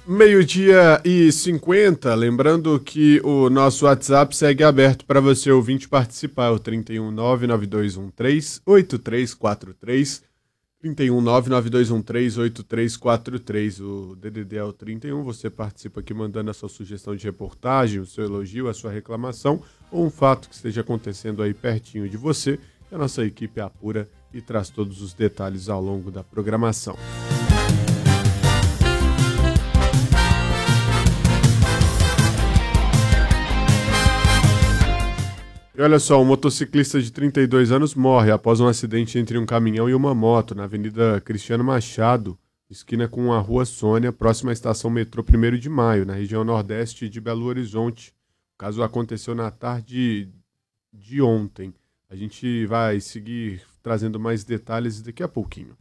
12:50, lembrando que o nosso WhatsApp segue aberto para você ouvinte participar, é o 31992138343, 31992138343, o DDD é o 31, você participa aqui mandando a sua sugestão de reportagem, o seu elogio, a sua reclamação, ou um fato que esteja acontecendo aí pertinho de você, que a nossa equipe apura e traz todos os detalhes ao longo da programação. E olha só, um motociclista de 32 anos morre após um acidente entre um caminhão e uma moto na Avenida Cristiano Machado, esquina com a Rua Sônia, próxima à estação metrô 1º de Maio, na região nordeste de Belo Horizonte. O caso aconteceu na tarde de ontem. A gente vai seguir trazendo mais detalhes daqui a pouquinho.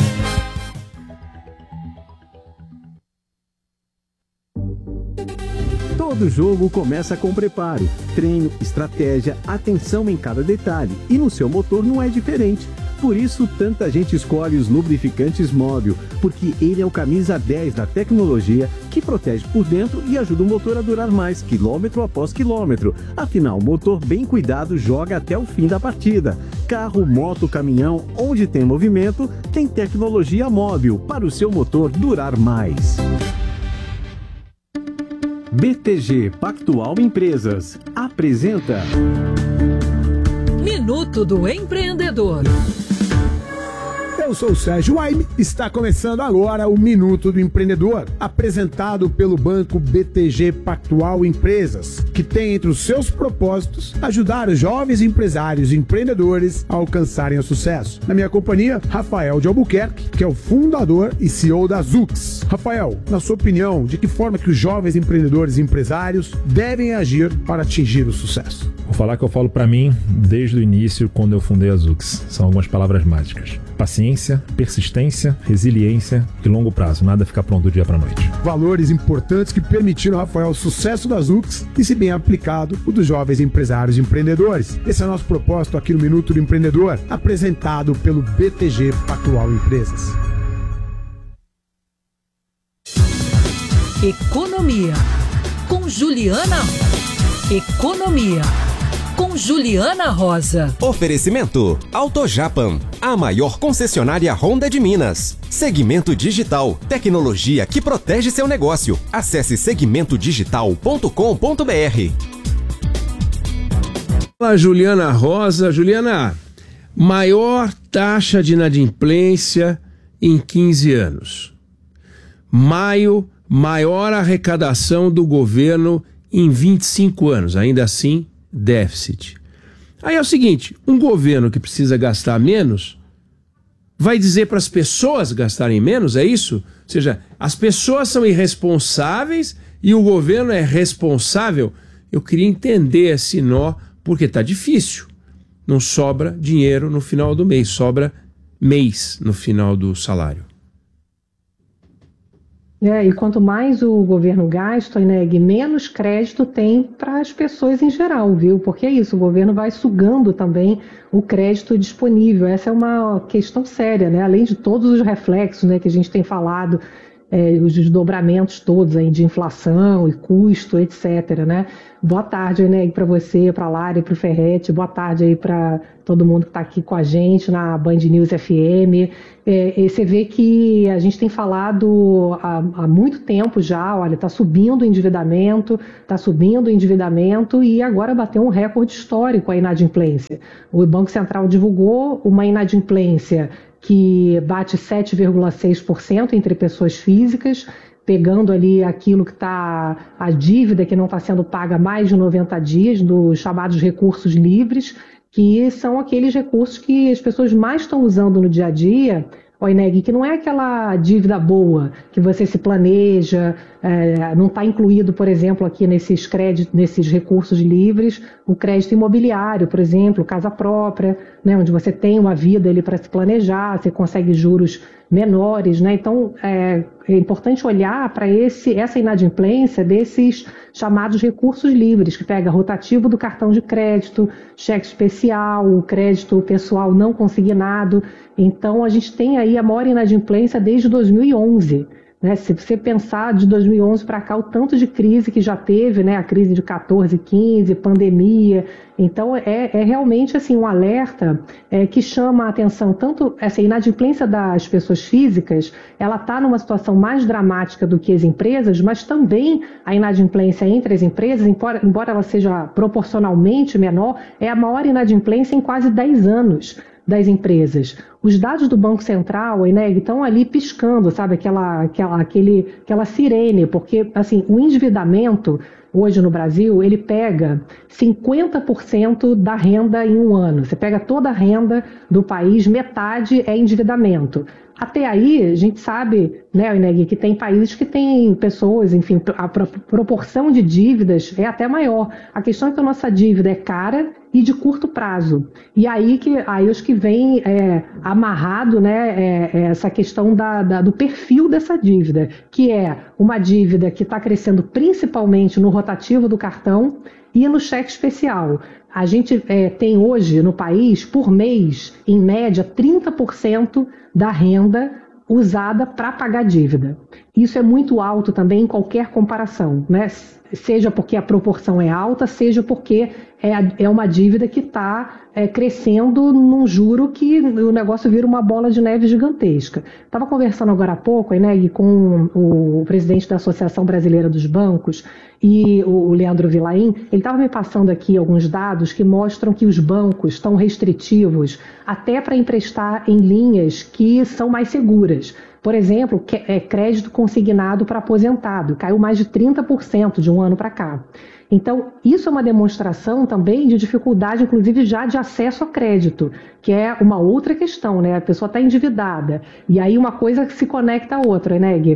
Todo jogo começa com preparo, treino, estratégia, atenção em cada detalhe. E no seu motor não é diferente. Por isso, tanta gente escolhe os lubrificantes Móbil, porque ele é o camisa 10 da tecnologia que protege por dentro e ajuda o motor a durar mais, quilômetro após quilômetro. Afinal, o motor bem cuidado joga até o fim da partida. Carro, moto, caminhão, onde tem movimento, tem tecnologia Móbil para o seu motor durar mais. BTG Pactual Empresas apresenta Minuto do Empreendedor. Eu sou o Sérgio Waime, está começando agora o Minuto do Empreendedor, apresentado pelo Banco BTG Pactual Empresas, que tem entre os seus propósitos ajudar os jovens empresários e empreendedores a alcançarem o sucesso. Na minha companhia, Rafael de Albuquerque, que é o fundador e CEO da Zux. Rafael, na sua opinião, de que forma que os jovens empreendedores e empresários devem agir para atingir o sucesso? Vou falar que eu falo para mim desde o início, quando eu fundei a Zux. São algumas palavras mágicas. Paciência, persistência, resiliência e longo prazo. Nada fica pronto do dia para a noite. Valores importantes que permitiram, Rafael, o sucesso da Zux e, se bem aplicado, o dos jovens empresários e empreendedores. Esse é o nosso propósito aqui no Minuto do Empreendedor, apresentado pelo BTG Pactual Empresas. Economia, com Juliana. Economia, com Juliana Rosa. Oferecimento Autojapan, a maior concessionária Honda de Minas. Segmento Digital, tecnologia que protege seu negócio. Acesse segmentodigital.com.br. Olá, Juliana Rosa. Juliana, maior taxa de inadimplência em 15 anos. Maio, maior arrecadação do governo em 25 anos. Ainda assim, déficit. Aí é o seguinte, um governo que precisa gastar menos vai dizer para as pessoas gastarem menos, é isso? Ou seja, as pessoas são irresponsáveis e o governo é responsável. Eu queria entender esse nó, porque está difícil. Não sobra dinheiro no final do mês, sobra mês no final do salário. E quanto mais o governo gasta, menos crédito tem para as pessoas em geral, viu? Porque é isso, o governo vai sugando também o crédito disponível. Essa é uma questão séria, né? Além de todos os reflexos, que a gente tem falado, os desdobramentos todos aí de inflação e custo, etc., né? Boa tarde, para você, para a Lara e para o Ferretti. Boa tarde aí para todo mundo que está aqui com a gente na Band News FM. E você vê que a gente tem falado há muito tempo já, olha, está subindo o endividamento e agora bateu um recorde histórico a inadimplência. O Banco Central divulgou uma inadimplência que bate 7,6% entre pessoas físicas, pegando ali aquilo que está, a dívida que não está sendo paga há mais de 90 dias, dos chamados recursos livres, que são aqueles recursos que as pessoas mais estão usando no dia a dia, que não é aquela dívida boa, que você se planeja, não está incluído, por exemplo, aqui nesses créditos, nesses recursos livres, o crédito imobiliário, por exemplo, casa própria, onde você tem uma vida ali para se planejar, você consegue juros menores, Então, é importante olhar para essa inadimplência desses chamados recursos livres, que pega rotativo do cartão de crédito, cheque especial, o crédito pessoal não consignado. Então, a gente tem aí a maior inadimplência desde 2011. né? Se você pensar de 2011 para cá, o tanto de crise que já teve, né? A crise de 14, 15, pandemia. Então, é realmente assim, um alerta que chama a atenção. Tanto essa inadimplência das pessoas físicas, ela está numa situação mais dramática do que as empresas, mas também a inadimplência entre as empresas, embora ela seja proporcionalmente menor, é a maior inadimplência em quase 10 anos das empresas. Os dados do Banco Central, Eneg, estão ali piscando, sabe, aquela sirene, porque assim, o endividamento hoje no Brasil, ele pega 50% da renda em um ano. Você pega toda a renda do país, metade é endividamento. Até aí, a gente sabe, né, Eneg, que tem países que têm pessoas, enfim, a proporção de dívidas é até maior. A questão é que a nossa dívida é cara e de curto prazo. E aí os que vem amarrado, né, essa questão do perfil dessa dívida, que é uma dívida que está crescendo principalmente no rotativo do cartão e no cheque especial. A gente tem hoje no país, por mês, em média, 30% da renda usada para pagar dívida. Isso é muito alto também em qualquer comparação, né? Seja porque a proporção é alta, seja porque é uma dívida que está crescendo num juro que o negócio vira uma bola de neve gigantesca. Estava conversando agora há pouco, né, com o presidente da Associação Brasileira dos Bancos e o Leandro Vilain. Ele estava me passando aqui alguns dados que mostram que os bancos estão restritivos até para emprestar em linhas que são mais seguras. Por exemplo, crédito consignado para aposentado, caiu mais de 30% de um ano para cá. Então, isso é uma demonstração também de dificuldade, inclusive já de acesso a crédito, que é uma outra questão, né? A pessoa está endividada, e aí uma coisa se conecta à outra, né, Gui?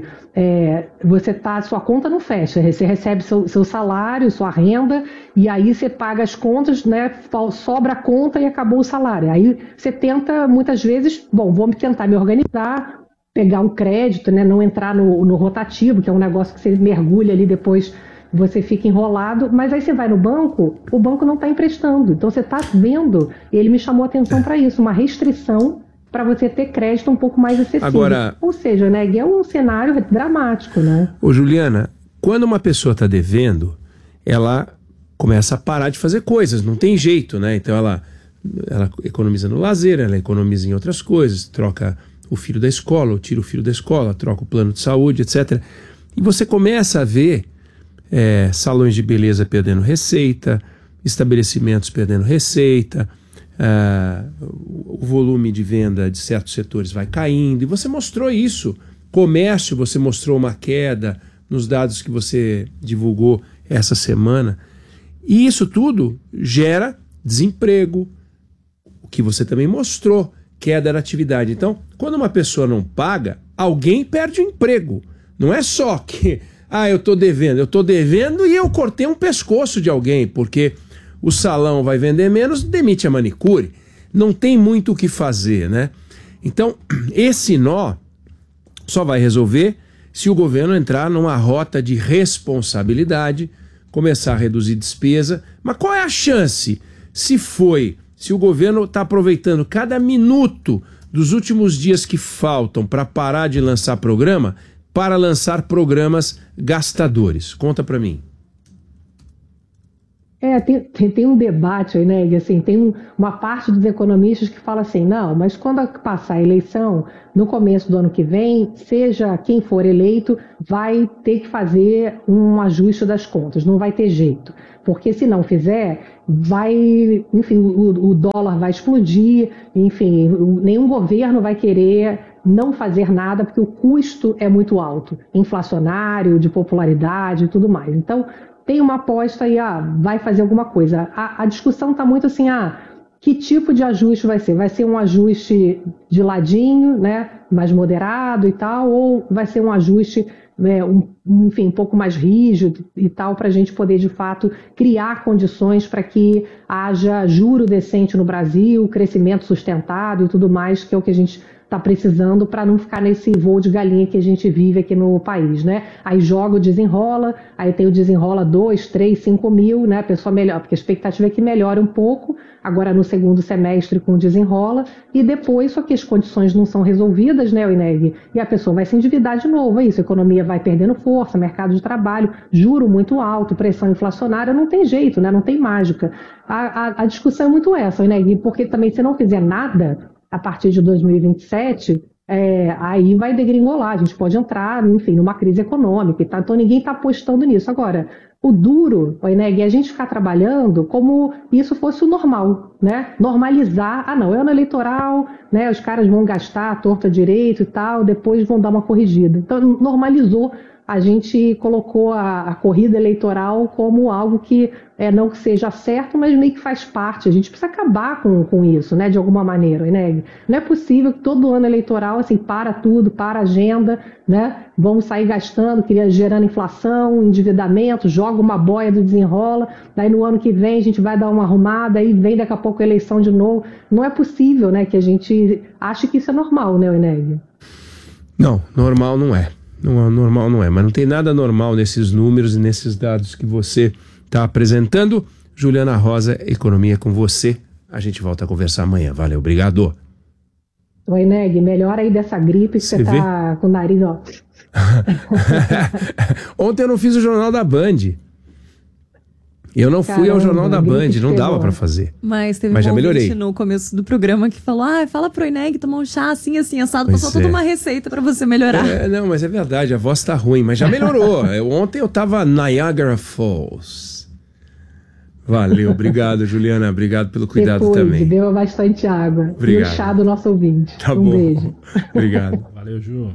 Sua conta não fecha, você recebe seu salário, sua renda, e aí você paga as contas, né? Sobra a conta e acabou o salário. Aí você tenta, muitas vezes, vou tentar me organizar, pegar um crédito, né? Não entrar no rotativo, que é um negócio que você mergulha ali depois, você fica enrolado, mas aí você vai no banco, o banco não está emprestando. Então você está vendo, ele me chamou a atenção para isso, uma restrição para você ter crédito um pouco mais acessível. Agora, ou seja, né, é um cenário dramático, né? Ô Juliana, quando uma pessoa está devendo, ela começa a parar de fazer coisas, não tem jeito, né? Então ela economiza no lazer, ela economiza em outras coisas, troca o filho da escola, ou tira o filho da escola, troca o plano de saúde, etc. E você começa a ver salões de beleza perdendo receita, estabelecimentos perdendo receita, o volume de venda de certos setores vai caindo, e você mostrou isso. Comércio, você mostrou uma queda nos dados que você divulgou essa semana, e isso tudo gera desemprego, o que você também mostrou, queda da atividade. Então, quando uma pessoa não paga, alguém perde o emprego. Não é só que eu estou devendo e eu cortei um pescoço de alguém, porque o salão vai vender menos, demite a manicure. Não tem muito o que fazer, né? Então, esse nó só vai resolver se o governo entrar numa rota de responsabilidade, começar a reduzir despesa. Mas qual é a chance? Se o governo está aproveitando cada minuto dos últimos dias que faltam para parar de lançar programa, para lançar programas gastadores. Conta para mim. Tem um debate aí, né? Assim, tem uma parte dos economistas que fala assim, não, mas quando passar a eleição, no começo do ano que vem, seja quem for eleito, vai ter que fazer um ajuste das contas, não vai ter jeito. Porque se não fizer, o dólar vai explodir, enfim, nenhum governo vai querer não fazer nada, porque o custo é muito alto, inflacionário, de popularidade e tudo mais. Então, tem uma aposta aí, vai fazer alguma coisa. A discussão está muito assim, que tipo de ajuste vai ser? Vai ser um ajuste de ladinho, né, mais moderado e tal, ou vai ser um ajuste, um pouco mais rígido e tal, para a gente poder, de fato, criar condições para que haja juro decente no Brasil, crescimento sustentado e tudo mais, que é o que a gente está precisando para não ficar nesse voo de galinha que a gente vive aqui no país, né? Aí joga o desenrola, aí tem o desenrola 2, 3, 5 mil, né? A pessoa melhora, porque a expectativa é que melhore um pouco, agora no segundo semestre com o desenrola, e depois, só que as condições não são resolvidas, né, INEG? E a pessoa vai se endividar de novo, é isso, a economia vai perdendo força, mercado de trabalho, juro muito alto, pressão inflacionária, não tem jeito, né? Não tem mágica. A discussão é muito essa, INEG, porque também se não fizer nada, a partir de 2027, aí vai degringolar, a gente pode entrar, enfim, numa crise econômica e tal, então ninguém está apostando nisso. Agora, o duro, INEG, é a gente ficar trabalhando como isso fosse o normal, né? Normalizar, não, é ano eleitoral, né? Os caras vão gastar a torta direito e tal, depois vão dar uma corrigida. Então, normalizou, a gente colocou a corrida eleitoral como algo que não que seja certo, mas meio que faz parte. A gente precisa acabar com isso, né, de alguma maneira, né? Não é possível que todo ano eleitoral, assim, para tudo, para a agenda, né? Vamos sair gastando, gerando inflação, endividamento, joga uma boia do desenrola, daí no ano que vem a gente vai dar uma arrumada, aí vem daqui a pouco a eleição de novo. Não é possível, né, que a gente ache que isso é normal, né, INEG? Não, normal não é. Normal não é, mas não tem nada normal nesses números e nesses dados que você está apresentando. Juliana Rosa, Economia com você. A gente volta a conversar amanhã. Valeu, obrigado. Oi, Neg, melhor aí dessa gripe que você tá com o nariz, ó. Ontem eu não fiz o Jornal da Band. Eu não fui ao Jornal da Band, não dava pra fazer. Mas teve um ouvinte no começo do programa que falou, fala pro INEG tomar um chá assim, assim, assado, passou toda uma receita pra você melhorar. Não, mas é verdade, a voz tá ruim, mas já melhorou. Ontem eu tava Niagara Falls. Valeu, obrigado, Juliana, obrigado pelo cuidado também. Beba bastante água. Obrigado. E o chá do nosso ouvinte. Tá bom. Beijo. Obrigado. Valeu, Ju.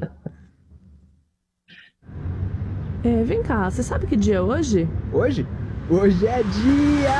Vem cá, você sabe que dia é hoje? Hoje? Hoje é dia